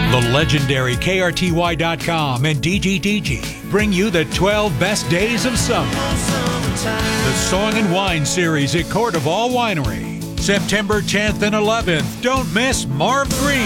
The legendary KRTY.com and DGDG bring you the 12 best days of summer. The Song and Wine Series at Court of All Winery, September 10th and 11th. Don't miss Marv Green,